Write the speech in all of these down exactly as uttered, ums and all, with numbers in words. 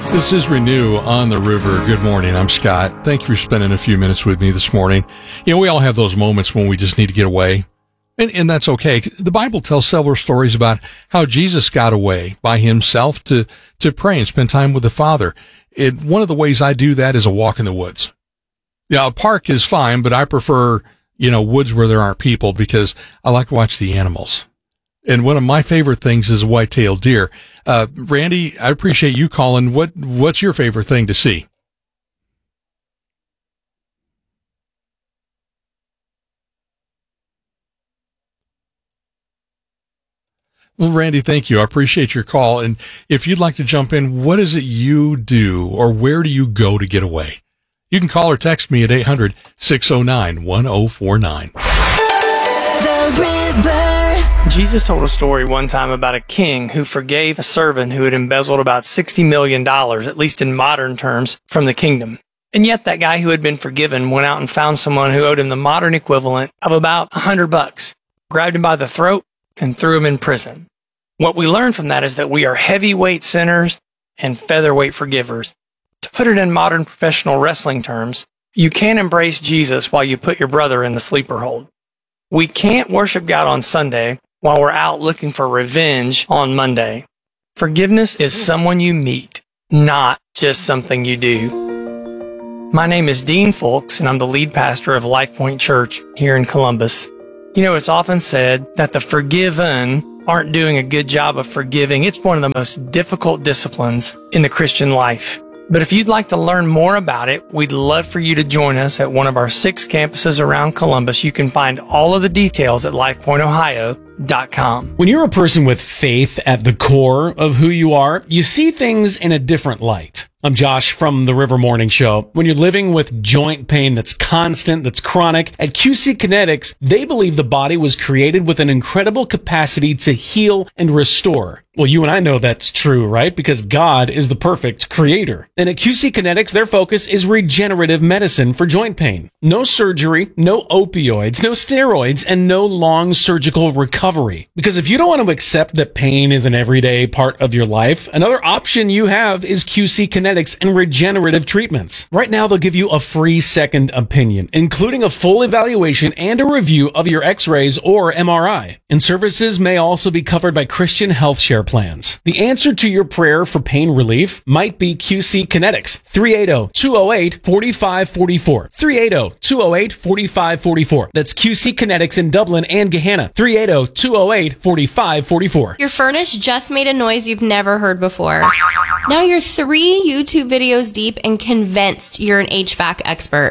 This is Renew on the River. Good morning. I'm Scott. Thank you for spending a few minutes with me this morning. You know, we all have those moments when we just need to get away, and, and that's okay. The Bible tells several stories about how Jesus got away by himself to, to pray and spend time with the Father. It, one of the ways I do that is a walk in the woods. Yeah, a park is fine, but I prefer, you know, woods where there aren't people because I like to watch the animals. And one of my favorite things is a white-tailed deer. Uh, Randy, I appreciate you calling. What, what's your favorite thing to see? Well, Randy, thank you. I appreciate your call. And if you'd like to jump in, what is it you do or where do you go to get away? You can call or text me at eight hundred, six oh nine, one oh four nine. The River. Jesus told a story one time about a king who forgave a servant who had embezzled about sixty million dollars, at least in modern terms, from the kingdom. And yet that guy who had been forgiven went out and found someone who owed him the modern equivalent of about a hundred bucks, grabbed him by the throat, and threw him in prison. What we learn from that is that we are heavyweight sinners and featherweight forgivers. To put it in modern professional wrestling terms, you can't embrace Jesus while you put your brother in the sleeper hold. We can't worship God on Sunday while we're out looking for revenge on Monday. Forgiveness is someone you meet, not just something you do. My name is Dean Folks, and I'm the lead pastor of Life Point Church here in Columbus. You know, it's often said that the forgiven aren't doing a good job of forgiving. It's one of the most difficult disciplines in the Christian life. But if you'd like to learn more about it, we'd love for you to join us at one of our six campuses around Columbus. You can find all of the details at life point ohio dot com. When you're a person with faith at the core of who you are, you see things in a different light. I'm Josh from the River Morning Show. When you're living with joint pain that's constant, that's chronic, at Q C Kinetics, they believe the body was created with an incredible capacity to heal and restore. Well, you and I know that's true, right? Because God is the perfect creator. And at Q C Kinetics, their focus is regenerative medicine for joint pain. No surgery, no opioids, no steroids, and no long surgical recovery. Because if you don't want to accept that pain is an everyday part of your life, another option you have is Q C Kinetics and regenerative treatments. Right now, they'll give you a free second opinion, including a full evaluation and a review of your x-rays or M R I. And services may also be covered by Christian Health Share plans. The answer to your prayer for pain relief might be Q C Kinetics. three eight zero, two zero eight, four five four four. three eight zero, two zero eight, four five four four. That's Q C Kinetics in Dublin and Gahanna. three eight zero, two zero eight, four five four four. Your furnace just made a noise you've never heard before. Now you're three YouTube videos deep and convinced you're an H V A C expert.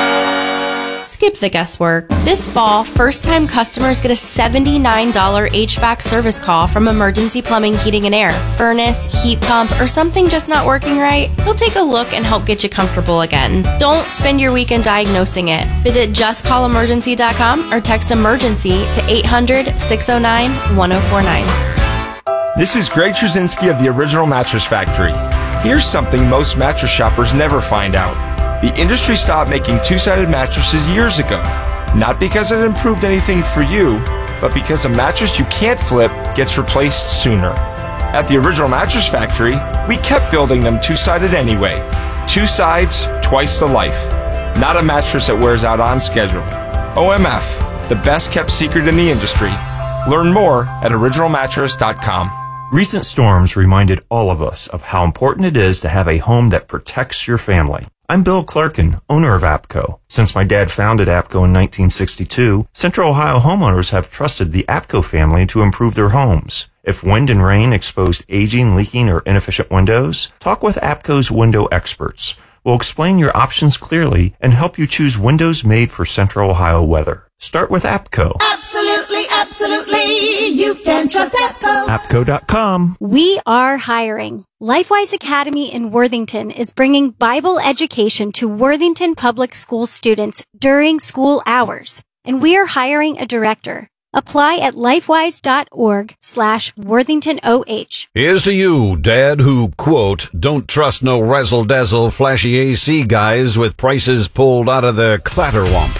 Skip the guesswork. This fall, first-time customers get a seventy-nine dollars H V A C service call from Emergency Plumbing, Heating and Air. Furnace, heat pump, or something just not working right? They'll take a look and help get you comfortable again. Don't spend your weekend diagnosing it. Visit just call emergency dot com or text emergency to eight hundred, six oh nine, one oh four nine. This is Greg Trzynski of the Original Mattress Factory. Here's something most mattress shoppers never find out. The industry stopped making two-sided mattresses years ago. Not because it improved anything for you, but because a mattress you can't flip gets replaced sooner. At the Original Mattress Factory, we kept building them two-sided anyway. Two sides, twice the life. Not a mattress that wears out on schedule. O M F, the best kept secret in the industry. Learn more at original mattress dot com. Recent storms reminded all of us of how important it is to have a home that protects your family. I'm Bill Clarkin, owner of APCO. Since my dad founded APCO in nineteen sixty-two, Central Ohio homeowners have trusted the APCO family to improve their homes. If wind and rain exposed aging, leaking, or inefficient windows, talk with APCO's window experts. We'll explain your options clearly and help you choose windows made for Central Ohio weather. Start with APCO. Absolutely, absolutely. You can trust APCO. APCO dot com. We are hiring. LifeWise Academy in Worthington is bringing Bible education to Worthington Public School students during school hours. And we are hiring a director. Apply at lifewise.org slash Worthington OH. Here's to you, Dad, who, quote, don't trust no razzle-dazzle flashy A C guys with prices pulled out of the clatterwomp.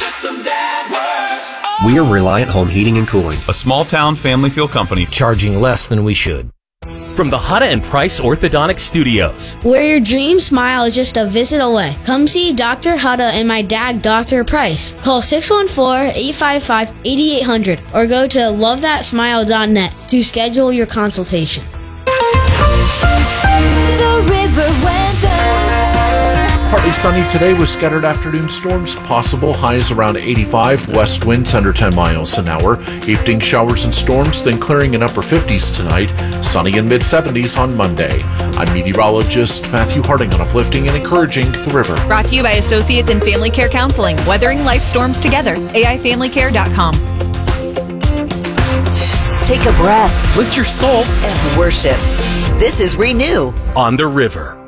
We are Reliant Home Heating and Cooling, a small-town family-feel company charging less than we should. from the Hutta and Price Orthodontic Studios. Where your dream smile is just a visit away. Come see Doctor Hutta and my dad, Doctor Price. Call six one four, eight five five, eight eight zero zero or go to love that smile dot net to schedule your consultation. The River Weather. Partly sunny today with scattered afternoon storms possible. Highs around eighty-five, west winds under ten miles an hour. Evening showers and storms, then clearing in upper fifties tonight. Sunny in mid seventies on Monday. I'm meteorologist Matthew Harding on Uplifting and Encouraging the River. Brought to you by Associates in Family Care Counseling. Weathering life storms together. A I family care dot com. Take a breath, lift your soul, and worship. This is Renew on the River.